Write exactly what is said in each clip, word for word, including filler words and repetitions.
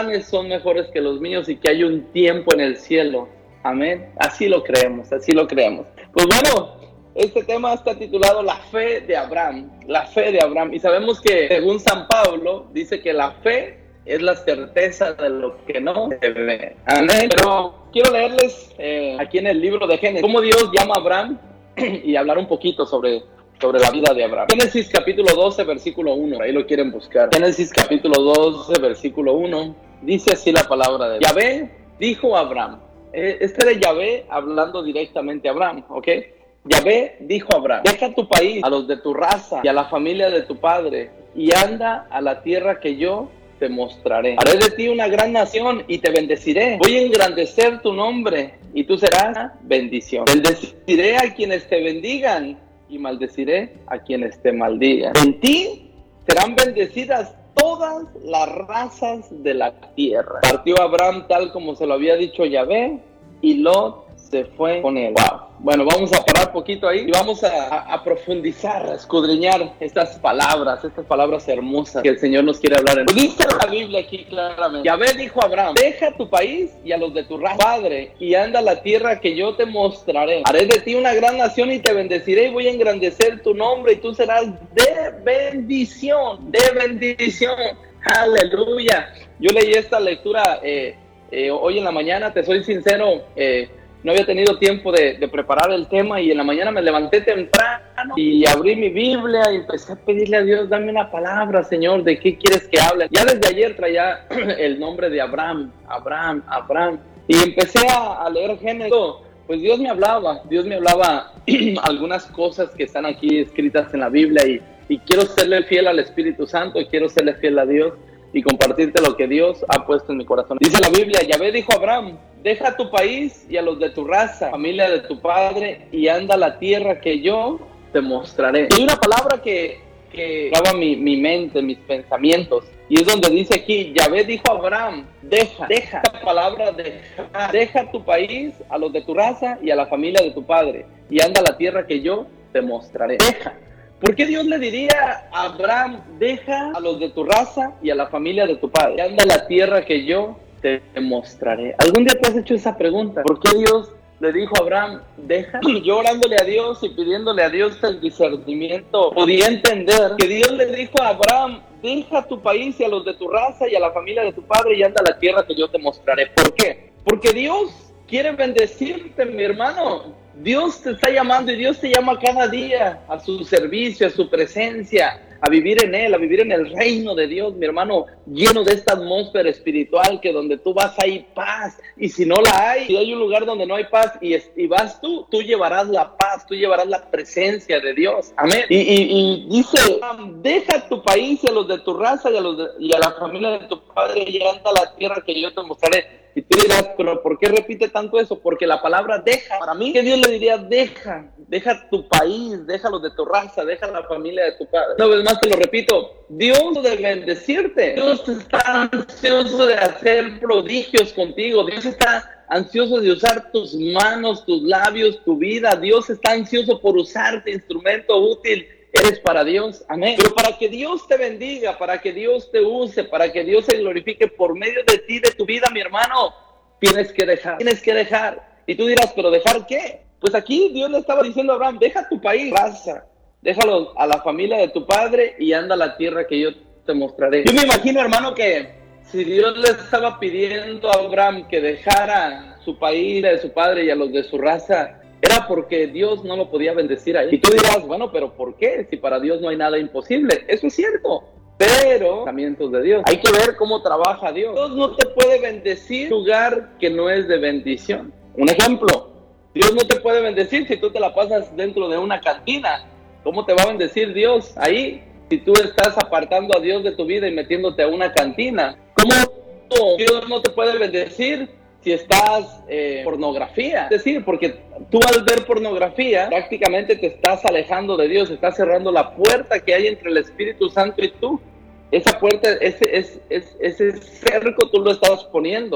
planes son mejores que los míos y que hay un tiempo en el cielo. Amén. Así lo creemos, así lo creemos. Pues bueno, este tema está titulado La fe de Abraham, la fe de Abraham. Y sabemos que según San Pablo, dice que la fe es la certeza de lo que no se ve. Amén. Pero quiero leerles eh, aquí en el libro de Génesis cómo Dios llama a Abraham y hablar un poquito sobre, sobre la vida de Abraham. Génesis capítulo doce, versículo uno, ahí lo quieren buscar. Génesis capítulo doce, versículo uno, dice así la palabra de Dios. Yahvé dijo a Abraham, eh, este de Yahvé hablando directamente a Abraham, ¿ok? Yahvé dijo a Abraham, deja tu país, a los de tu raza y a la familia de tu padre, y anda a la tierra que yo te mostraré. Haré de ti una gran nación y te bendeciré. Voy a engrandecer tu nombre y tú serás bendición. Bendeciré a quienes te bendigan y maldeciré a quienes te maldigan. En ti serán bendecidas todas las razas de la tierra. Partió Abraham tal como se lo había dicho Yahvé, y Lot se fue con él. Wow. Bueno, vamos a parar poquito ahí y vamos a, a, a profundizar, a escudriñar estas palabras, estas palabras hermosas que el Señor nos quiere hablar. En... Dice la Biblia aquí claramente. Yahvé dijo a Abraham, deja tu país y a los de tu raza, padre, y anda a la tierra que yo te mostraré. Haré de ti una gran nación y te bendeciré y voy a engrandecer tu nombre y tú serás de bendición, de bendición. Aleluya. Yo leí esta lectura eh, eh, hoy en la mañana, te soy sincero, eh, no había tenido tiempo de, de preparar el tema y en la mañana me levanté temprano y abrí mi Biblia y empecé a pedirle a Dios, dame una palabra, Señor, ¿de qué quieres que hable? Ya desde ayer traía el nombre de Abraham, Abraham, Abraham, y empecé a, a leer Génesis. Pues Dios me hablaba, Dios me hablaba algunas cosas que están aquí escritas en la Biblia y, y quiero serle fiel al Espíritu Santo y quiero serle fiel a Dios y compartirte lo que Dios ha puesto en mi corazón. Dice la Biblia, Yahvé dijo a Abraham, deja tu país y a los de tu raza, familia de tu padre, y anda a la tierra que yo te mostraré. Hay una palabra que, que graba mi, mi mente, mis pensamientos, y es donde dice aquí, Yahvé dijo a Abraham, deja, deja, esta palabra deja, deja tu país, a los de tu raza y a la familia de tu padre, y anda a la tierra que yo te mostraré. Deja. ¿Por qué Dios le diría a Abraham, deja a los de tu raza y a la familia de tu padre, y anda a la tierra que yo te mostraré? ¿Algún día te has hecho esa pregunta? ¿Por qué Dios le dijo a Abraham, deja? Yo orándole a Dios y pidiéndole a Dios el discernimiento, podía entender que Dios le dijo a Abraham, deja tu país y a los de tu raza y a la familia de tu padre y anda a la tierra que yo te mostraré. ¿Por qué? Porque Dios quiere bendecirte, mi hermano. Dios te está llamando y Dios te llama cada día a su servicio, a su presencia, a vivir en Él, a vivir en el reino de Dios, mi hermano, lleno de esta atmósfera espiritual que donde tú vas hay paz, y si no la hay, si hay un lugar donde no hay paz y, y vas tú, tú llevarás la paz, tú llevarás la presencia de Dios, amén. Y, y, y dice, deja tu país y a los de tu raza y a, los de, y a la familia de tu padre y anda a la tierra que yo te mostraré. Y tú dirás, pero ¿por qué repite tanto eso? Porque la palabra deja, para mí, que Dios le diría, deja, deja tu país, deja los de tu raza, deja la familia de tu padre. Una vez más te lo repito, Dios debe bendecirte. Dios está ansioso de hacer prodigios contigo. Dios está ansioso de usar tus manos, tus labios, tu vida. Dios está ansioso por usarte, instrumento útil. Eres para Dios, amén. Pero para que Dios te bendiga, para que Dios te use, para que Dios se glorifique por medio de ti, de tu vida, mi hermano, tienes que dejar, tienes que dejar. Y tú dirás, ¿pero dejar qué? Pues aquí Dios le estaba diciendo a Abraham, deja tu país, raza, déjalo a la familia de tu padre y anda a la tierra que yo te mostraré. Yo me imagino, hermano, que si Dios le estaba pidiendo a Abraham que dejara su país, de su padre y a los de su raza, era porque Dios no lo podía bendecir ahí. Y tú dirás, bueno, pero ¿por qué? Si para Dios no hay nada imposible. Eso es cierto. Pero, pensamientos de Dios. Hay que ver cómo trabaja Dios. Dios no te puede bendecir en un lugar que no es de bendición. Un ejemplo, Dios no te puede bendecir si tú te la pasas dentro de una cantina. ¿Cómo te va a bendecir Dios ahí? Si tú estás apartando a Dios de tu vida y metiéndote a una cantina. ¿Cómo Dios no te puede bendecir si estás eh, pornografía? Es decir, porque tú al ver pornografía prácticamente te estás alejando de Dios, estás cerrando la puerta que hay entre el Espíritu Santo y tú. Esa puerta, ese, ese, ese, ese cerco tú lo estabas poniendo.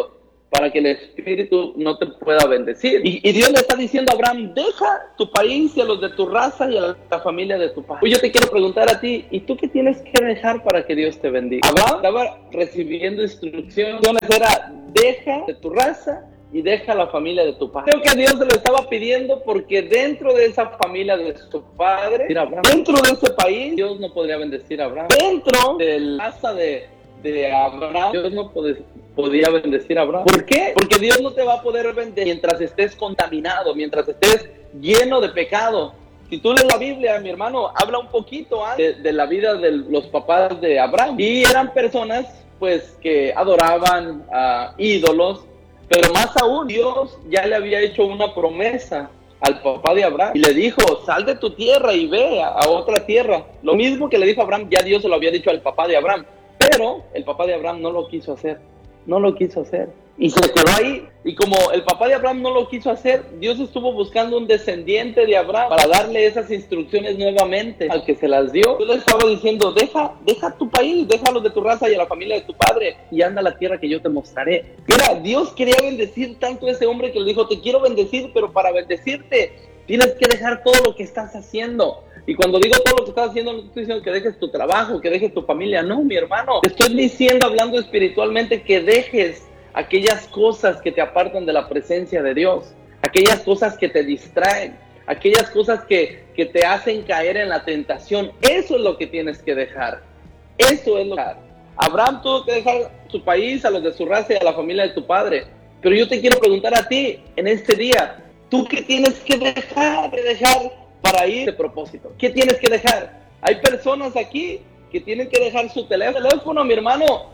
para que el Espíritu no te pueda bendecir. Y, y Dios le está diciendo a Abraham, deja tu país y a los de tu raza y a la familia de tu padre. Pues yo te quiero preguntar a ti, ¿y tú qué tienes que dejar para que Dios te bendiga? Abraham estaba recibiendo instrucciones, era deja de tu raza y deja la familia de tu padre. Creo que Dios se lo estaba pidiendo porque dentro de esa familia de su padre, dentro de ese país, Dios no podría bendecir a Abraham. Dentro de la casa de, de Abraham, Dios no podía, podía bendecir a Abraham. ¿Por qué? Porque Dios no te va a poder bendecir mientras estés contaminado, mientras estés lleno de pecado. Si tú lees la Biblia, mi hermano, habla un poquito antes de, de la vida de los papás de Abraham. Y eran personas, pues, que adoraban a ídolos. Pero más aún, Dios ya le había hecho una promesa al papá de Abraham y le dijo, sal de tu tierra y ve a, a otra tierra. Lo mismo que le dijo a Abraham, ya Dios se lo había dicho al papá de Abraham. Pero el papá de Abraham no lo quiso hacer, no lo quiso hacer. Y se quedó ahí. Y como el papá de Abraham no lo quiso hacer, Dios estuvo buscando un descendiente de Abraham para darle esas instrucciones nuevamente al que se las dio. Yo le estaba diciendo, deja, deja tu país, déjalo de tu raza y a la familia de tu padre y anda a la tierra que yo te mostraré. Mira, Dios quería bendecir tanto a ese hombre que le dijo, te quiero bendecir, pero para bendecirte tienes que dejar todo lo que estás haciendo. Y cuando digo todo lo que estás haciendo, no te estoy diciendo que dejes tu trabajo, que dejes tu familia. No, mi hermano, te estoy diciendo, hablando espiritualmente, que dejes aquellas cosas que te apartan de la presencia de Dios, aquellas cosas que te distraen, aquellas cosas que, que te hacen caer en la tentación. Eso es lo que tienes que dejar. Eso es lo que... Abraham tuvo que dejar su país, a los de su raza y a la familia de tu padre. Pero yo te quiero preguntar a ti, en este día, ¿tú qué tienes que dejar de dejar para ir de propósito? ¿Qué tienes que dejar? Hay personas aquí que tienen que dejar su teléfono, mi hermano,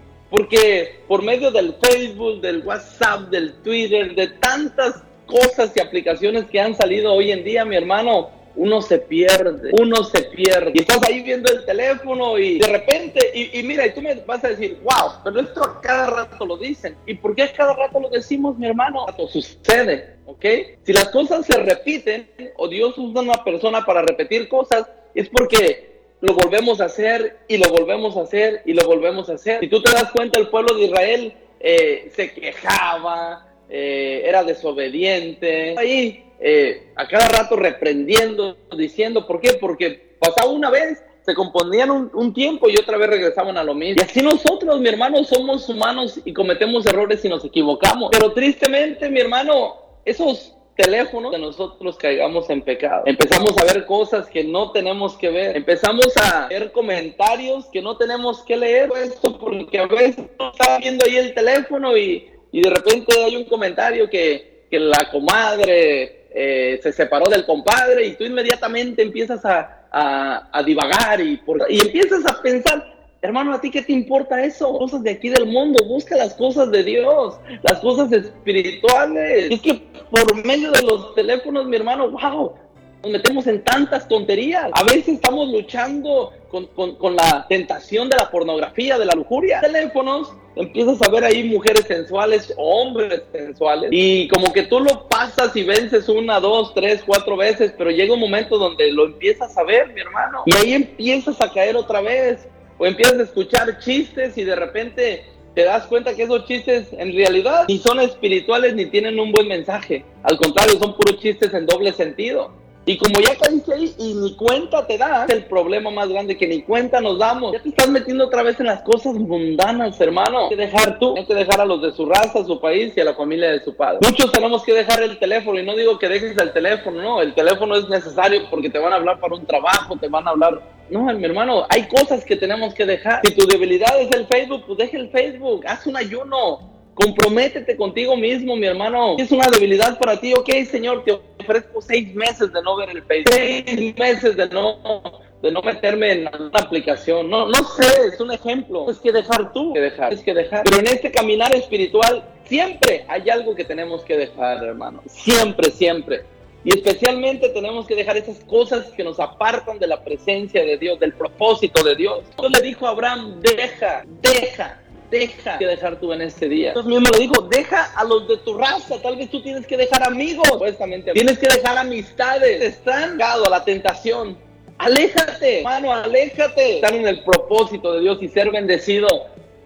porque por medio del Facebook, del WhatsApp, del Twitter, de tantas cosas y aplicaciones que han salido hoy en día, mi hermano, uno se pierde, uno se pierde. Y estás ahí viendo el teléfono y de repente, y, y mira, y tú me vas a decir, wow, pero esto a cada rato lo dicen. ¿Y por qué a cada rato lo decimos, mi hermano? Esto sucede, ¿ok? Si las cosas se repiten, o Dios usa una persona para repetir cosas, es porque lo volvemos a hacer, y lo volvemos a hacer, y lo volvemos a hacer. Si tú te das cuenta, el pueblo de Israel eh, se quejaba, eh, era desobediente, ahí eh, a cada rato reprendiendo, diciendo, ¿por qué? Porque pasaba una vez, se componían un, un tiempo y otra vez regresaban a lo mismo. Y así nosotros, mi hermano, somos humanos y cometemos errores y nos equivocamos. Pero tristemente, mi hermano, esos teléfonos que nosotros caigamos en pecado. Empezamos a ver cosas que no tenemos que ver. Empezamos a ver comentarios que no tenemos que leer. Esto porque a veces uno está viendo ahí el teléfono y, y de repente hay un comentario que, que la comadre eh, se separó del compadre y tú inmediatamente empiezas a, a, a divagar y, por, y empiezas a pensar, hermano, ¿a ti qué te importa eso? Cosas de aquí del mundo, busca las cosas de Dios, las cosas espirituales. Y es que por medio de los teléfonos, mi hermano, wow, nos metemos en tantas tonterías. A veces estamos luchando con, con, con la tentación de la pornografía, de la lujuria. Teléfonos, empiezas a ver ahí mujeres sensuales, hombres sensuales, y como que tú lo pasas y vences una, dos, tres, cuatro veces, pero llega un momento donde lo empiezas a ver, mi hermano, y ahí empiezas a caer otra vez. O empiezas a escuchar chistes y de repente te das cuenta que esos chistes en realidad ni son espirituales ni tienen un buen mensaje. Al contrario, son puros chistes en doble sentido. Y como ya caíste ahí y ni cuenta te das, es el problema más grande, que ni cuenta nos damos. Ya te estás metiendo otra vez en las cosas mundanas, hermano. Hay que dejar tú, hay que dejar a los de su raza, su país y a la familia de su padre. Muchos tenemos que dejar el teléfono, y no digo que dejes el teléfono, no. El teléfono es necesario porque te van a hablar para un trabajo, te van a hablar... No, mi hermano, hay cosas que tenemos que dejar. Si tu debilidad es el Facebook, pues deja el Facebook, haz un ayuno. Comprométete contigo mismo, mi hermano. Si es una debilidad para ti, ok, Señor, te ofrezco seis meses de no ver el Facebook, seis meses de no, de no meterme en una aplicación. No, no sé, es un ejemplo. Es que dejar tú, que dejar, es que dejar. Pero en este caminar espiritual siempre hay algo que tenemos que dejar, hermano. Siempre, siempre. Y especialmente tenemos que dejar esas cosas que nos apartan de la presencia de Dios, del propósito de Dios. Dios le dijo a Abraham, deja, deja. Deja que dejar tú en este día. Dios mismo le dijo, deja a los de tu raza. Tal vez tú tienes que dejar amigos, supuestamente. Tienes que dejar amistades. Están dado a la tentación. Aléjate, hermano, aléjate. Estar en el propósito de Dios y ser bendecido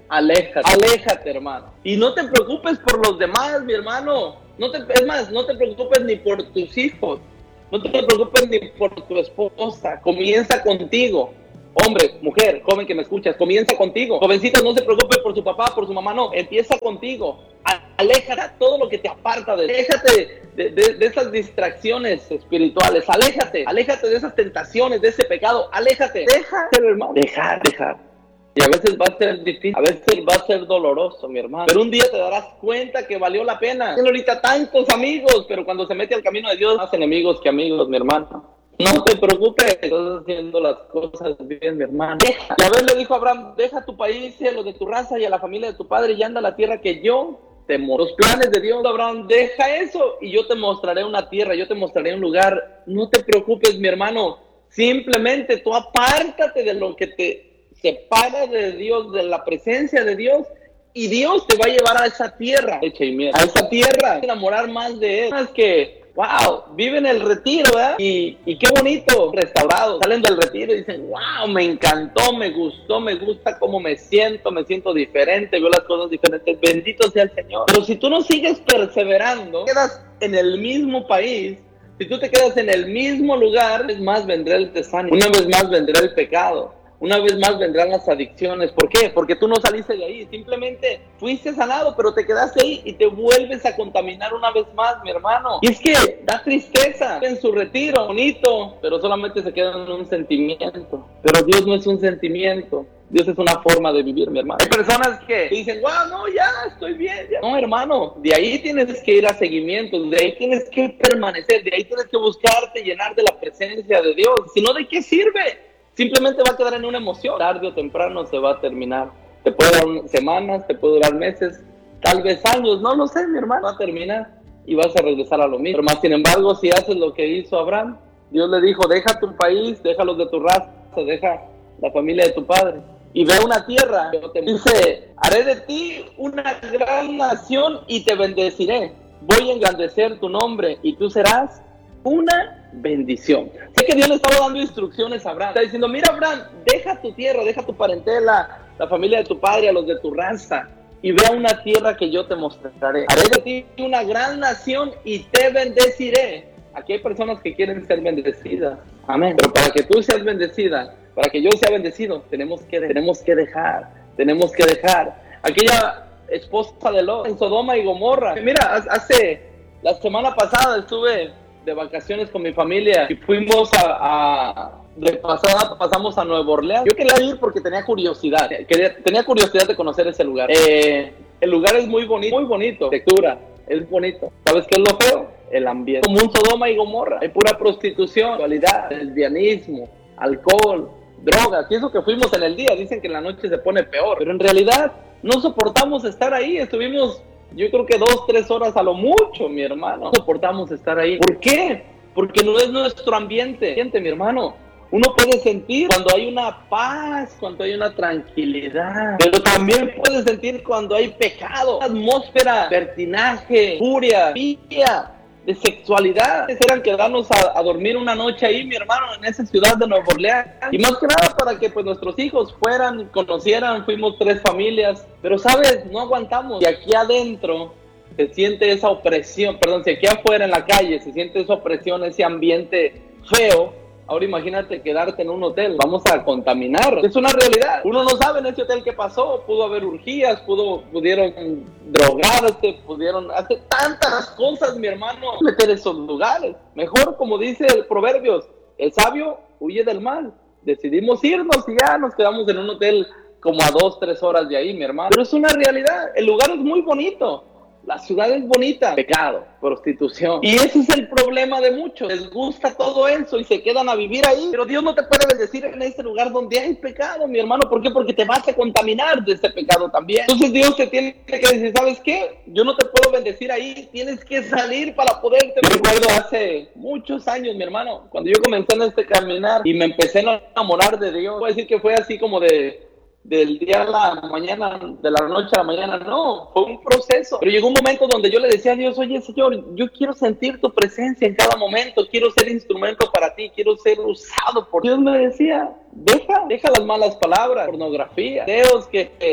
aléjate, aléjate, hermano. Y no te preocupes por los demás, mi hermano. No te, es más, no te preocupes ni por tus hijos. No te preocupes ni por tu esposa. Comienza contigo. Hombre, mujer, joven que me escuchas, comienza contigo. Jovencita, no se preocupe por su papá, por su mamá, no. Empieza contigo. Aléjate de todo lo que te aparta de Aléjate de, de, de esas distracciones espirituales. Aléjate. Aléjate de esas tentaciones, de ese pecado. Aléjate. Deja, hermano. Dejar, dejar. Y a veces va a ser difícil, a veces va a ser doloroso, mi hermano. Pero un día te darás cuenta que valió la pena. Tiene ahorita tantos amigos, pero cuando se mete al camino de Dios, más enemigos que amigos, mi hermano. No te preocupes, estás haciendo las cosas bien, mi hermano. Deja. Y a ver, le dijo a Abraham, deja tu país y a los de tu raza y a la familia de tu padre y anda a la tierra que yo te muestro. Los planes de Dios, Abraham, deja eso y yo te mostraré una tierra, yo te mostraré un lugar. No te preocupes, mi hermano. Simplemente tú apártate de lo que te separa de Dios, de la presencia de Dios, y Dios te va a llevar a esa tierra, hecha y miel, a esa tierra, enamorar más de Él. Es que, wow, viven el retiro, ¿verdad? Y, y qué bonito, restaurados, salen del retiro y dicen, wow, me encantó, me gustó, me gusta cómo me siento, me siento diferente, veo las cosas diferentes, bendito sea el Señor. Pero si tú no sigues perseverando, quedas en el mismo país, si tú te quedas en el mismo lugar, una vez más vendrá el desánimo, una vez más vendrá el pecado. Una vez más vendrán las adicciones. ¿Por qué? Porque tú no saliste de ahí. Simplemente fuiste sanado, pero te quedaste ahí y te vuelves a contaminar una vez más, mi hermano. Y es que da tristeza. En su retiro, bonito, pero solamente se queda en un sentimiento. Pero Dios no es un sentimiento. Dios es una forma de vivir, mi hermano. Hay personas que dicen, wow, no, ya, estoy bien. Ya. No, hermano, de ahí tienes que ir a seguimientos. De ahí tienes que permanecer. De ahí tienes que buscarte llenar de la presencia de Dios. Si no, ¿de qué sirve? Simplemente va a quedar en una emoción. Tarde o temprano se va a terminar. Te puede durar semanas, te puede durar meses, tal vez años, no lo sé, mi hermano. Va a terminar y vas a regresar a lo mismo. Pero más sin embargo, si haces lo que hizo Abraham, Dios le dijo, deja tu país, deja los de tu raza, deja la familia de tu padre y ve a una tierra. Dice, haré de ti una gran nación y te bendeciré. Voy a engrandecer tu nombre y tú serás una bendición. Sé que Dios le estaba dando instrucciones a Abraham. Está diciendo, mira Abraham, deja tu tierra, deja tu parentela, la familia de tu padre, a los de tu raza, y ve a una tierra que yo te mostraré. Haré de ti una gran nación y te bendeciré. Aquí hay personas que quieren ser bendecidas. Amén. Pero para que tú seas bendecida, para que yo sea bendecido, tenemos que, tenemos que dejar, tenemos que dejar. Aquella esposa de Lot en Sodoma y Gomorra. Mira, hace, la semana pasada estuve de vacaciones con mi familia y fuimos a, a de pasada pasamos a Nueva Orleans. Yo quería ir porque tenía curiosidad, quería, tenía curiosidad de conocer ese lugar. Eh, el lugar es muy bonito, muy bonito, arquitectura, es bonito. ¿Sabes qué es lo feo? El ambiente. Como un Sodoma y Gomorra, hay pura prostitución, sexualidad, lesbianismo, alcohol, drogas, y eso que fuimos en el día, dicen que en la noche se pone peor, pero en realidad no soportamos estar ahí, estuvimos yo creo que dos, tres horas a lo mucho, mi hermano. No soportamos estar ahí. ¿Por qué? Porque no es nuestro ambiente. Siente, mi hermano. Uno puede sentir cuando hay una paz, cuando hay una tranquilidad. Pero también puede sentir cuando hay pecado, atmósfera, vertinaje, furia, vía de sexualidad. Eran quedarnos a, a dormir una noche ahí, mi hermano, en esa ciudad de Nueva Orleans. Y más que nada para que pues nuestros hijos fueran, conocieran, fuimos tres familias. Pero sabes, no aguantamos. Y aquí adentro se siente esa opresión, perdón, si aquí afuera en la calle se siente esa opresión, ese ambiente feo. Ahora imagínate quedarte en un hotel, vamos a contaminar. Es una realidad. Uno no sabe en ese hotel qué pasó. Pudo haber orgías, pudo, pudieron drogarse, pudieron hacer tantas cosas, mi hermano. Meter esos lugares. Mejor, como dice el Proverbios, el sabio huye del mal. Decidimos irnos y ya nos quedamos en un hotel como a dos, tres horas de ahí, mi hermano. Pero es una realidad. El lugar es muy bonito. La ciudad es bonita, pecado, prostitución. Y ese es el problema de muchos. Les gusta todo eso y se quedan a vivir ahí. Pero Dios no te puede bendecir en ese lugar donde hay pecado, mi hermano. ¿Por qué? Porque te vas a contaminar de ese pecado también. Entonces Dios te tiene que decir, ¿sabes qué? Yo no te puedo bendecir ahí. Tienes que salir para poderte. Me recuerdo hace muchos años, mi hermano, cuando yo comencé en este caminar y me empecé a enamorar de Dios. Puedo decir que fue así como de... del día a la mañana, de la noche a la mañana, no, fue un proceso. Pero llegó un momento donde yo le decía a Dios, oye Señor, yo quiero sentir tu presencia en cada momento, quiero ser instrumento para ti, quiero ser usado por ti. Dios me decía, deja, deja las malas palabras, pornografía, videos que, que,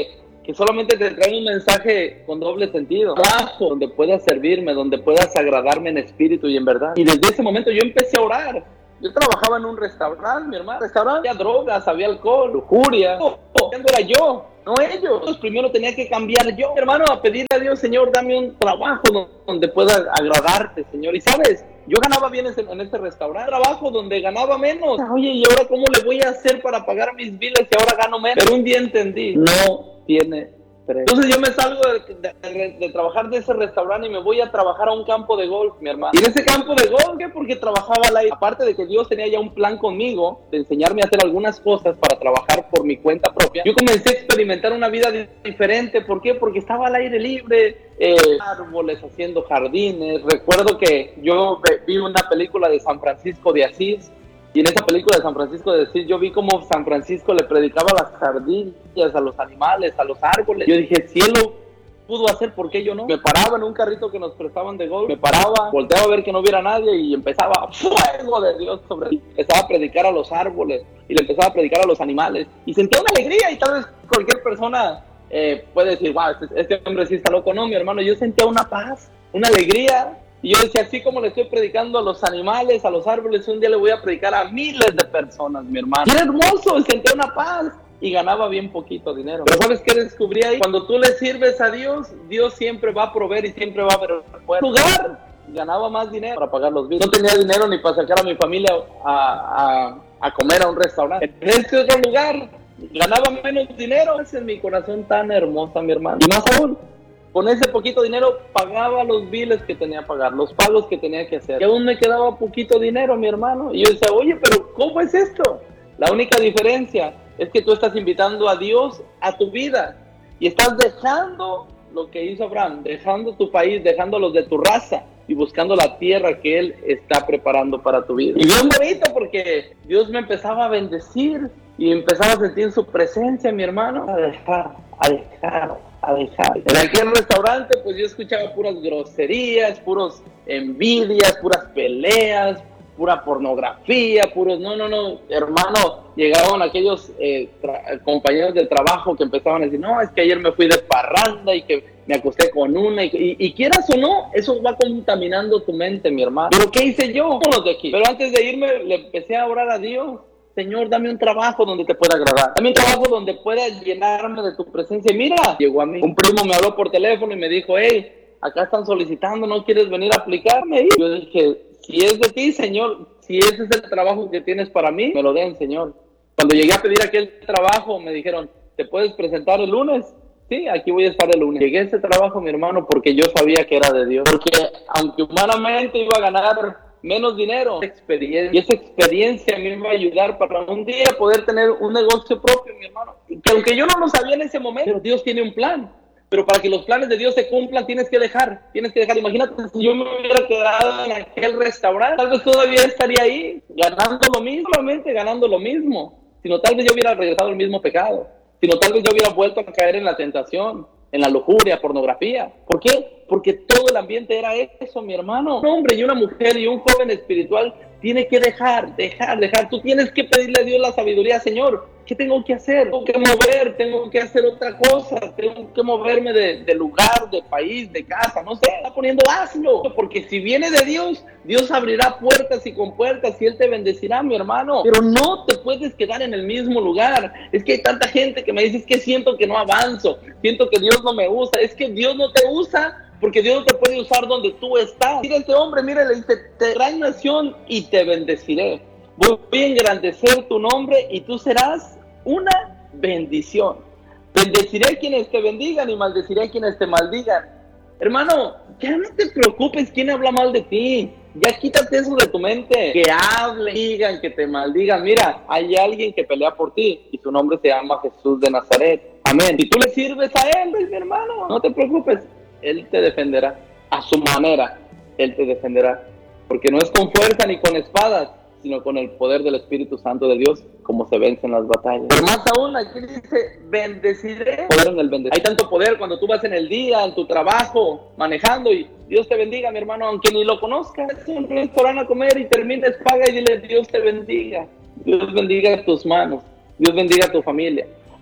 que solamente te traen un mensaje con doble sentido. Trabajo donde puedas servirme, donde puedas agradarme en espíritu y en verdad. Y desde ese momento yo empecé a orar. Yo trabajaba en un restaurante, mi hermano. Restaurante, había drogas, había alcohol, lujuria. No, no era yo, no ellos. Entonces, primero tenía que cambiar yo, mi hermano, a pedirle a Dios, Señor, dame un trabajo donde pueda agradarte, Señor. Y sabes, yo ganaba bien en este restaurante, trabajo donde ganaba menos. Oye, ¿y ahora cómo le voy a hacer para pagar mis biles si ahora gano menos? Pero un día entendí, no tiene precio. Entonces yo me salgo de, de, de, de trabajar de ese restaurante y me voy a trabajar a un campo de golf, mi hermano. Y en ese campo de golf, ¿qué? Porque trabajaba al aire. Aparte de que Dios tenía ya un plan conmigo, de enseñarme a hacer algunas cosas para trabajar por mi cuenta propia, yo comencé a experimentar una vida diferente. ¿Por qué? Porque estaba al aire libre, eh, árboles, haciendo jardines. Recuerdo que yo vi una película de San Francisco de Asís, y en esa película de San Francisco de Asís yo vi cómo San Francisco le predicaba a las jardines, a los animales, a los árboles. Yo dije, si él lo pudo hacer, ¿por qué yo no? Me paraba en un carrito que nos prestaban de golf, me paraba, volteaba a ver que no hubiera nadie y empezaba, fuego de Dios sobre él. Empezaba a predicar a los árboles y le empezaba a predicar a los animales. Y sentía una alegría, y tal vez cualquier persona eh, puede decir, wow, este, este hombre sí está loco. No, mi hermano, yo sentía una paz, una alegría. Y yo decía, así como le estoy predicando a los animales, a los árboles, un día le voy a predicar a miles de personas, mi hermano. Y era hermoso, y sentía una paz, y ganaba bien poquito dinero. Pero ¿sabes qué descubrí ahí? Cuando tú le sirves a Dios, Dios siempre va a proveer y siempre va a haber un lugar. Ganaba más dinero para pagar los biles. No tenía dinero ni para sacar a mi familia a, a, a comer a un restaurante. En este otro lugar ganaba menos dinero. Esa es mi corazón tan hermosa, mi hermano. Y más aún, con ese poquito dinero pagaba los biles que tenía que pagar, los pagos que tenía que hacer. Y aún me quedaba poquito dinero, mi hermano. Y yo decía, oye, pero ¿cómo es esto? La única diferencia es que tú estás invitando a Dios a tu vida. Y estás dejando lo que hizo Abraham, dejando tu país, dejando los de tu raza y buscando la tierra que Él está preparando para tu vida. Y bien bonito, porque Dios me empezaba a bendecir y empezaba a sentir su presencia, mi hermano. A dejar, a dejar, a dejar. En aquel restaurante, pues yo escuchaba puras groserías, puros envidias, puras peleas, pura pornografía, puros, no, no, no, hermano, llegaban aquellos eh, compañeros de trabajo que empezaban a decir, no, es que ayer me fui de parranda y que me acosté con una, y, y, y quieras o no, eso va contaminando tu mente, mi hermano. ¿Pero qué hice yo? Vámonos de aquí. Pero antes de irme, le empecé a orar a Dios. Señor, dame un trabajo donde te pueda agradar. Dame un trabajo donde pueda llenarme de tu presencia. Y mira, llegó a mí. Un primo me habló por teléfono y me dijo, hey, acá están solicitando, ¿no quieres venir a aplicarme? Y yo dije, si es de ti, Señor, si ese es el trabajo que tienes para mí, me lo den, Señor. Cuando llegué a pedir aquel trabajo, me dijeron, ¿te puedes presentar el lunes? Sí, aquí voy a estar el lunes. Llegué a ese trabajo, mi hermano, porque yo sabía que era de Dios. Porque aunque humanamente iba a ganar menos dinero, experiencia, y esa experiencia a mí me va a ayudar para un día poder tener un negocio propio, mi hermano. Que aunque yo no lo sabía en ese momento, pero Dios tiene un plan. Pero para que los planes de Dios se cumplan, tienes que dejar, tienes que dejar. Imagínate si yo me hubiera quedado en aquel restaurante, tal vez todavía estaría ahí, ganando lo mismo, solamente ganando lo mismo, sino tal vez yo hubiera regresado al mismo pecado, sino tal vez yo hubiera vuelto a caer en la tentación, en la lujuria, pornografía. ¿Por qué? Porque todo el ambiente era eso, mi hermano. Un hombre y una mujer y un joven espiritual tiene que dejar, dejar, dejar. Tú tienes que pedirle a Dios la sabiduría, Señor. ¿Qué tengo que hacer? Tengo que mover, tengo que hacer otra cosa, tengo que moverme de, de lugar, de país, de casa, no sé, está poniendo, hazlo, porque si viene de Dios, Dios abrirá puertas y compuertas y Él te bendecirá, mi hermano, pero no te puedes quedar en el mismo lugar. Es que hay tanta gente que me dice, es que siento que no avanzo, siento que Dios no me usa. Es que Dios no te usa porque Dios no te puede usar donde tú estás. Mira este hombre, mira, le dice, te daré nación y te bendeciré. Voy a engrandecer tu nombre y tú serás una bendición. Bendeciré a quienes te bendigan y maldeciré a quienes te maldigan. Hermano, ya no te preocupes quién habla mal de ti. Ya quítate eso de tu mente. Que hablen, digan, que te maldigan. Mira, hay alguien que pelea por ti y su nombre se llama Jesús de Nazaret. Amén. Si tú le sirves a Él, pues, mi hermano, no te preocupes. Él te defenderá. A su manera, Él te defenderá. Porque no es con fuerza ni con espadas, sino con el poder del Espíritu Santo de Dios, como se vencen las batallas. Pero más aún, aquí dice, bendeciré. Poder en el bendecir. Hay tanto poder cuando tú vas en el día, en tu trabajo, manejando, y Dios te bendiga, mi hermano, aunque ni lo conozcas. Siempre es por a comer y termines, paga y dile, Dios te bendiga. Dios bendiga tus manos. Dios bendiga a tu familia.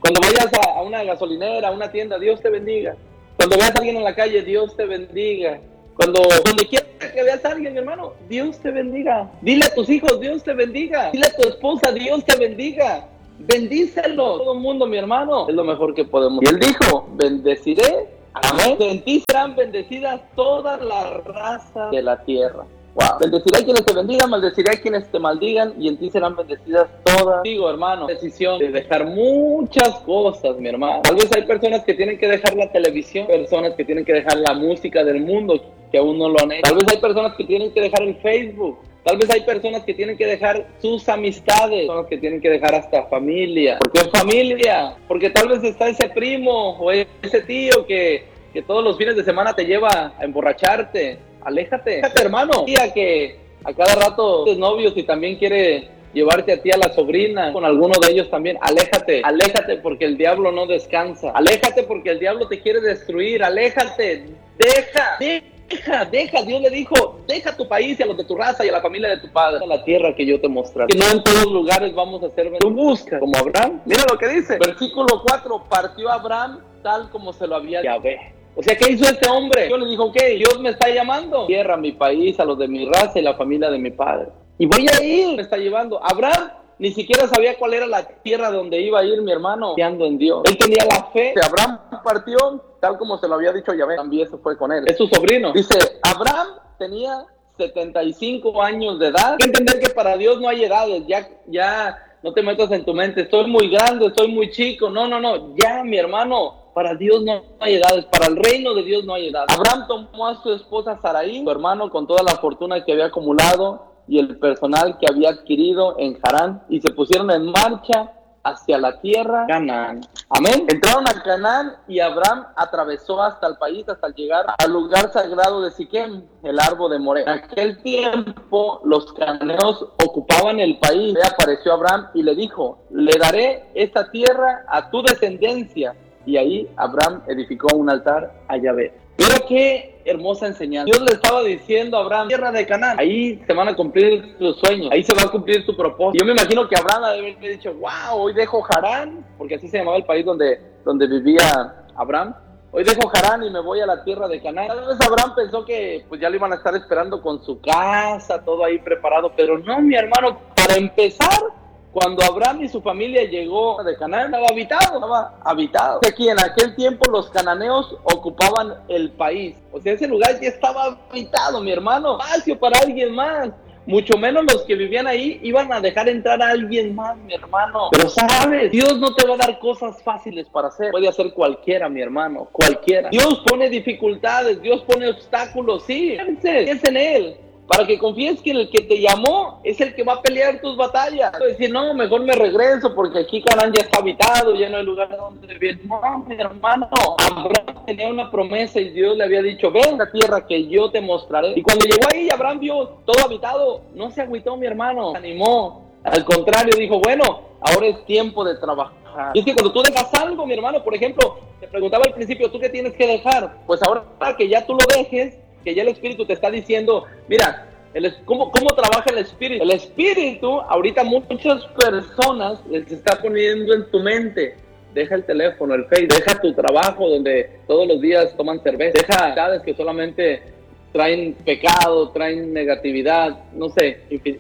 Cuando vayas a, a una gasolinera, a una tienda, Dios te bendiga. Cuando veas a alguien en la calle, Dios te bendiga. Cuando donde quieras que veas a alguien, mi hermano, Dios te bendiga. Dile a tus hijos, Dios te bendiga. Dile a tu esposa, Dios te bendiga. Bendícelo. Todo el mundo, mi hermano, es lo mejor que podemos. Y él dijo, bendeciré, amén. En ti serán bendecidas todas las razas de la tierra. Wow. Bendeciré a quienes te bendigan, maldeciré a quienes te maldigan, y en ti serán bendecidas todas. Digo, hermano, decisión de dejar muchas cosas, mi hermano. Tal vez hay personas que tienen que dejar la televisión, personas que tienen que dejar la música del mundo, que aún no lo han hecho. Tal vez hay personas que tienen que dejar el Facebook. Tal vez hay personas que tienen que dejar sus amistades, personas que tienen que dejar hasta familia. ¿Por qué familia? Porque tal vez está ese primo o ese tío que, que todos los fines de semana te lleva a emborracharte. Aléjate, aléjate, hermano. Tía que a cada rato es novio y también quiere llevarte a ti a la sobrina, con alguno de ellos también. Aléjate, aléjate porque el diablo no descansa. Aléjate porque el diablo te quiere destruir. Aléjate, deja, deja, deja. Dios le dijo, deja tu país y a los de tu raza y a la familia de tu padre, a la tierra que yo te mostraré. Que no en todos lugares vamos a ser. Tú buscas, como Abraham. Mira lo que dice. Versículo cuatro, partió Abraham tal como se lo había Yahvé. O sea, ¿qué hizo este hombre? Yo le dijo, ok, Dios me está llamando. Tierra, mi país, a los de mi raza y la familia de mi padre. Y voy a ir, me está llevando. Abraham ni siquiera sabía cuál era la tierra donde iba a ir, mi hermano, confiando en Dios. Él tenía la fe. Abraham partió, tal como se lo había dicho Yahvé, también se fue con él. Es su sobrino. Dice, Abraham tenía setenta y cinco años de edad. Hay que entender que para Dios no hay edades, ya, ya no te metas en tu mente, estoy muy grande, estoy muy chico. No, no, no, ya, mi hermano. Para Dios no hay edades, para el reino de Dios no hay edad. Abraham tomó a su esposa Sarai, su hermano, con toda la fortuna que había acumulado y el personal que había adquirido en Harán, y se pusieron en marcha hacia la tierra Canaán. Amén. Entraron a Canaán y Abraham atravesó hasta el país, hasta llegar al lugar sagrado de Siquem, el árbol de Moré. En aquel tiempo los cananeos ocupaban el país. Le apareció Abraham y le dijo, le daré esta tierra a tu descendencia. Y ahí Abraham edificó un altar a Yahvé. Mira qué hermosa enseñanza. Dios le estaba diciendo a Abraham, tierra de Canaán, ahí se van a cumplir tus sueños, ahí se va a cumplir tu propósito. Yo me imagino que Abraham debe haber dicho, wow, hoy dejo Harán, porque así se llamaba el país donde, donde vivía Abraham. Hoy dejo Harán y me voy a la tierra de Canaán. Tal vez Abraham pensó que pues ya lo iban a estar esperando con su casa, todo ahí preparado, pero no, mi hermano, para empezar, cuando Abraham y su familia llegó de Canaán, estaba habitado, estaba habitado. Aquí en aquel tiempo los cananeos ocupaban el país. O sea, ese lugar ya estaba habitado, mi hermano. Espacio para alguien más. Mucho menos los que vivían ahí iban a dejar entrar a alguien más, mi hermano. Pero sabes, Dios no te va a dar cosas fáciles para hacer. Puede hacer cualquiera, mi hermano, cualquiera. Dios pone dificultades, Dios pone obstáculos, sí. Es en Él. Para que confíes que el que te llamó es el que va a pelear tus batallas. Decir, no, mejor me regreso porque aquí Canaán ya está habitado, ya no hay lugar donde vivir. No, mi hermano, Abraham tenía una promesa y Dios le había dicho, ven a la tierra que yo te mostraré. Y cuando llegó ahí, Abraham vio todo habitado, no se agüitó, mi hermano, se animó. Al contrario, dijo, bueno, ahora es tiempo de trabajar. Y es que cuando tú dejas algo, mi hermano, por ejemplo, te preguntaba al principio, ¿tú qué tienes que dejar? Pues ahora que ya tú lo dejes, que ya el Espíritu te está diciendo, mira, el, ¿cómo, ¿cómo trabaja el Espíritu? El Espíritu, ahorita muchas personas les está poniendo en tu mente, deja el teléfono, el Facebook, deja tu trabajo donde todos los días toman cerveza, deja actividades que solamente traen pecado, traen negatividad, no sé,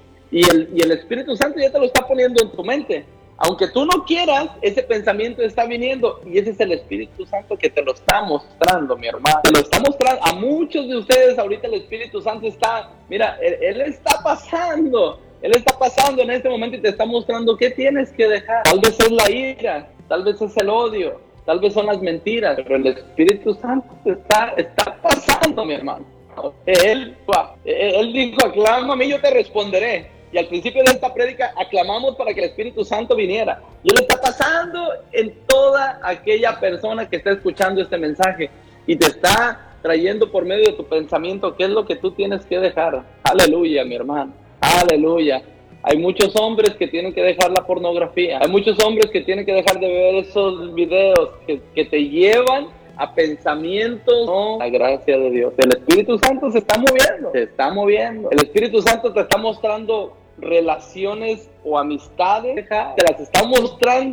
y el, y el Espíritu Santo ya te lo está poniendo en tu mente. Aunque tú no quieras, ese pensamiento está viniendo y ese es el Espíritu Santo que te lo está mostrando, mi hermano. Te lo está mostrando. A muchos de ustedes ahorita el Espíritu Santo está, mira, él, él está pasando, Él está pasando en este momento y te está mostrando qué tienes que dejar. Tal vez es la ira, tal vez es el odio, tal vez son las mentiras, pero el Espíritu Santo está, está pasando, mi hermano. Él, él dijo, aclama a mí, yo te responderé. Y al principio de esta prédica aclamamos para que el Espíritu Santo viniera. Y Él está pasando en toda aquella persona que está escuchando este mensaje. Y te está trayendo por medio de tu pensamiento qué es lo que tú tienes que dejar. Aleluya, mi hermano. Aleluya. Hay muchos hombres que tienen que dejar la pornografía. Hay muchos hombres que tienen que dejar de ver esos videos que, que te llevan a pensamientos, no, la gracia de Dios. El Espíritu Santo se está moviendo, se está moviendo. El Espíritu Santo te está mostrando relaciones o amistades, te las está mostrando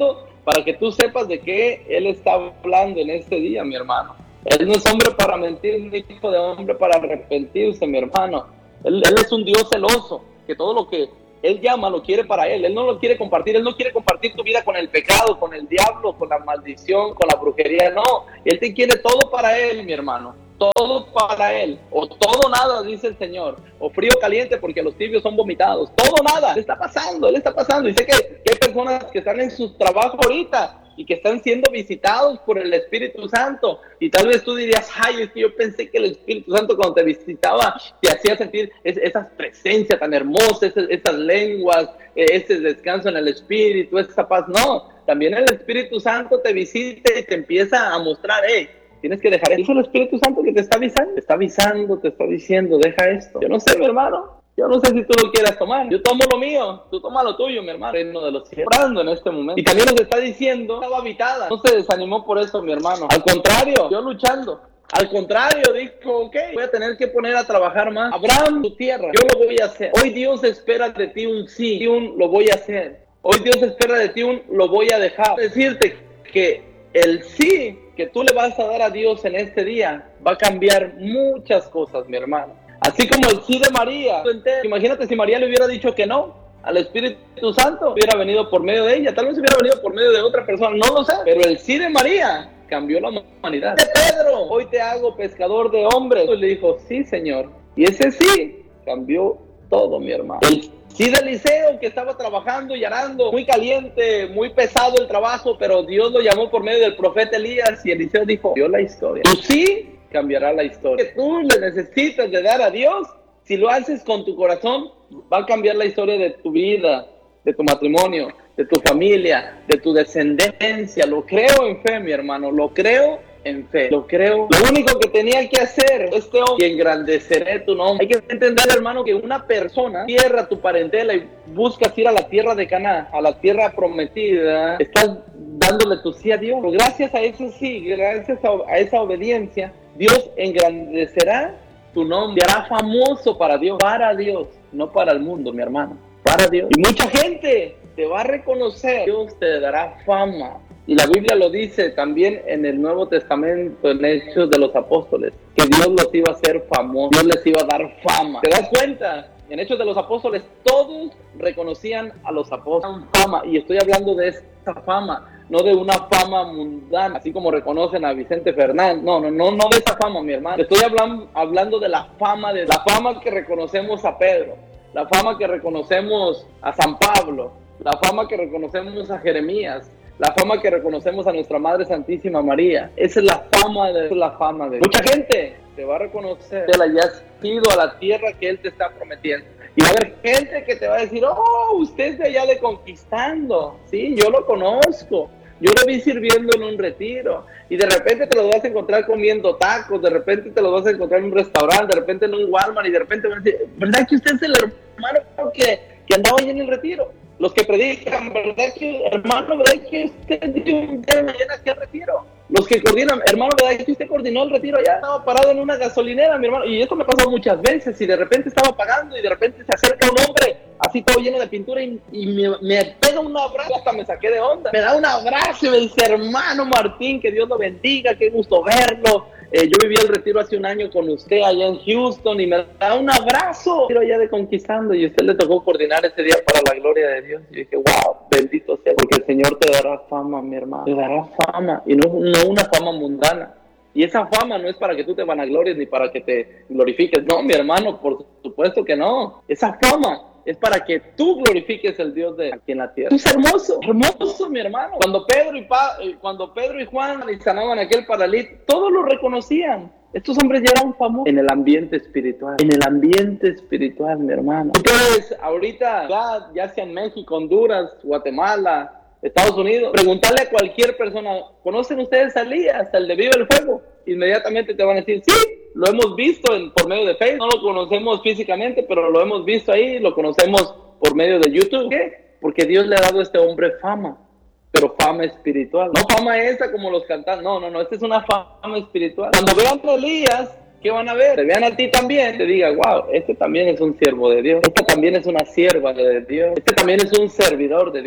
para que tú sepas de qué Él está hablando en este día, mi hermano. Él no es hombre para mentir, ni hijo de hombre para arrepentirse, mi hermano. Él, él es un Dios celoso, que todo lo que Él llama lo quiere para Él. Él no lo quiere compartir. Él no quiere compartir tu vida con el pecado, con el diablo, con la maldición, con la brujería. No, Él te quiere todo para Él, mi hermano. Todo para Él. O todo nada, dice el Señor. O frío o caliente, porque los tibios son vomitados. Todo nada. Él está pasando, Él está pasando. Y sé que, que hay personas que están en su trabajo ahorita y que están siendo visitados por el Espíritu Santo. Y tal vez tú dirías, ay, es que yo pensé que el Espíritu Santo cuando te visitaba te hacía sentir es, esas presencias tan hermosas, esas, esas lenguas, ese descanso en el Espíritu, esa paz. No, también el Espíritu Santo te visita y te empieza a mostrar, hey, tienes que dejar eso. Es el Espíritu Santo que te está avisando, te está avisando, te está diciendo, deja esto. Yo no sé, mi hermano. Yo no sé si tú lo quieras tomar. Yo tomo lo mío, tú toma lo tuyo, mi hermano. Reino de los cielos. Orando en este momento. Y también nos está diciendo, estaba habitada. No se desanimó por eso, mi hermano. Al contrario, yo luchando. Al contrario, dijo, ok, voy a tener que poner a trabajar más. Abraham, tu tierra, yo lo voy a hacer. Hoy Dios espera de ti un sí, un lo voy a hacer. Hoy Dios espera de ti un lo voy a dejar. Decirte que el sí que tú le vas a dar a Dios en este día va a cambiar muchas cosas, mi hermano. Así como el sí de María. Imagínate si María le hubiera dicho que no al Espíritu Santo, hubiera venido por medio de ella. Tal vez hubiera venido por medio de otra persona, no lo sé. Pero el sí de María cambió la humanidad. De Pedro, hoy te hago pescador de hombres. Y le dijo, sí, Señor. Y ese sí cambió todo, mi hermano. El sí de Eliseo, que estaba trabajando y arando, muy caliente, muy pesado el trabajo, pero Dios lo llamó por medio del profeta Elías. Y Eliseo dijo, dio la historia. Tu sí cambiará la historia. Que tú le necesitas de dar a Dios, si lo haces con tu corazón, va a cambiar la historia de tu vida, de tu matrimonio, de tu familia, de tu descendencia. Lo creo en fe, mi hermano, lo creo en fe, lo creo. Lo único que tenía que hacer este hombre, y engrandeceré tu nombre. Hay que entender, hermano, que una persona cierra tu parentela y buscas ir a la tierra de Canaán, a la tierra prometida, estás dándole tu sí a Dios. Pero gracias a ese sí, gracias a, a esa obediencia, Dios engrandecerá tu nombre, te hará famoso para Dios, para Dios, no para el mundo, mi hermano, para Dios. Y mucha gente te va a reconocer, Dios te dará fama. Y la Biblia lo dice también en el Nuevo Testamento, en Hechos de los Apóstoles, que Dios los iba a hacer famosos, Dios les iba a dar fama. ¿Te das cuenta? En Hechos de los Apóstoles todos reconocían a los apóstoles fama, y estoy hablando de esa fama, no de una fama mundana, así como reconocen a Vicente Fernández. No, no, no, no de esa fama, mi hermano. Estoy hablando, hablando de la fama, de la fama que reconocemos a Pedro, la fama que reconocemos a San Pablo, la fama que reconocemos a Jeremías, la fama que reconocemos a nuestra Madre Santísima María. Esa es la fama de, esa es la fama de mucha gente. Te va a reconocer que ya has ido a la tierra que Él te está prometiendo. Y va a haber gente que te va a decir, oh, usted es de allá de Conquistando. Sí, yo lo conozco. Yo lo vi sirviendo en un retiro. Y de repente te lo vas a encontrar comiendo tacos. De repente te lo vas a encontrar en un restaurante. De repente en un Walmart. Y de repente van a decir, ¿verdad que usted es el hermano que, que andaba ahí en el retiro? Los que predican, ¿verdad que, hermano, verdad que usted dio un día de mañana aquí al retiro? Los que coordinan, hermano, ¿verdad que usted coordinó el retiro allá? Estaba parado en una gasolinera, mi hermano, y esto me pasó muchas veces, y de repente estaba pagando, y de repente se acerca un hombre, así todo lleno de pintura, y, y me, me pega un abrazo, hasta me saqué de onda, me da un abrazo y me dice, hermano Martín, que Dios lo bendiga, qué gusto verlo. Eh, yo viví el retiro hace un año con usted allá en Houston y me da un abrazo. Quiero allá de Conquistando y usted le tocó coordinar ese día para la gloria de Dios. Y dije, wow, bendito sea, porque el Señor te dará fama, mi hermano. Te dará fama y no, no una fama mundana. Y esa fama no es para que tú te vanaglories ni para que te glorifiques. No, mi hermano, por supuesto que no. Esa fama es para que tú glorifiques el Dios de aquí en la tierra. Es hermoso, hermoso, mi hermano. Cuando Pedro y, pa, cuando Pedro y Juan sanaban a aquel paralítico, todos lo reconocían. Estos hombres ya eran famosos en el ambiente espiritual. En el ambiente espiritual, mi hermano. Entonces, ahorita, ya, ya sea en México, Honduras, Guatemala, Estados Unidos, preguntarle a cualquier persona, ¿conocen ustedes a Elías, el de Viva el Fuego? Inmediatamente te van a decir, sí, lo hemos visto en, por medio de Facebook, no lo conocemos físicamente, pero lo hemos visto ahí, lo conocemos por medio de YouTube. ¿Por qué? Porque Dios le ha dado a este hombre fama, pero fama espiritual. No fama esa como los cantantes, no, no, no, esta es una fama espiritual. Cuando vean a Elías, ¿qué van a ver? Te vean a ti también, te digan, wow, este también es un siervo de Dios, esta también es una sierva de Dios, este también es un servidor de Dios.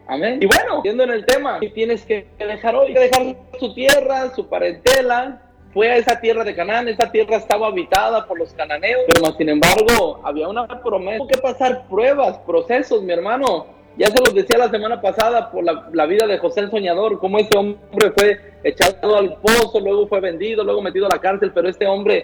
Amén. Y bueno, viendo en el tema, ¿qué tienes que dejar hoy? Tienes que dejar su tierra, su parentela. Fue a esa tierra de Canaán, esa tierra estaba habitada por los cananeos, pero más sin embargo, había una promesa. Tuvo que pasar pruebas, procesos, mi hermano. Ya se los decía la semana pasada por la, la vida de José el Soñador, cómo ese hombre fue echado al pozo, luego fue vendido, luego metido a la cárcel, pero este hombre